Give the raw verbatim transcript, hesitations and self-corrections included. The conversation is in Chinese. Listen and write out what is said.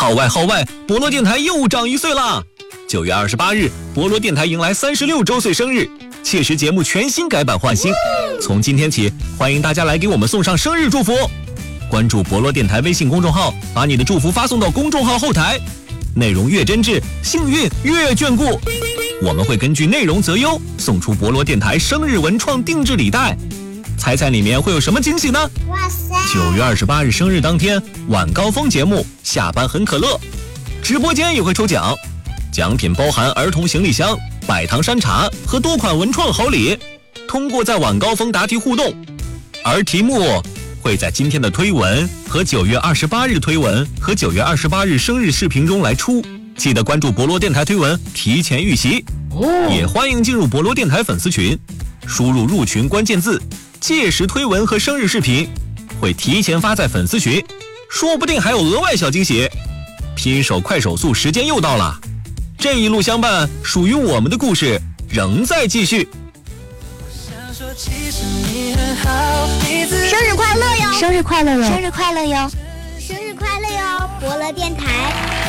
号外号外，博罗电台又长一岁啦！九月二十八日，博罗电台迎来三十六周岁生日，切实节目全新改版换新。从今天起，欢迎大家来给我们送上生日祝福。关注博罗电台微信公众号，把你的祝福发送到公众号后台，内容越真挚，幸运越眷顾。我们会根据内容择优，送出博罗电台生日文创定制礼袋。猜猜里面会有什么惊喜呢？哇塞！九月二十八日生日当天，晚高峰节目下班很可乐，直播间也会抽奖，奖品包含儿童行李箱、百糖山茶和多款文创好礼。通过在晚高峰答题互动，而题目会在今天的推文和九月二十八日推文和九月二十八日生日视频中来出。记得关注博罗电台推文，提前预习。也欢迎进入博罗电台粉丝群，输入入群关键字届时推文和生日视频会提前发在粉丝群，说不定还有额外小惊喜。拼手快手速，时间又到了，这一路相伴，属于我们的故事仍在继续。 生日快乐哟！ 生日快乐哟！ 生日快乐哟！生日快乐哟！博乐电台。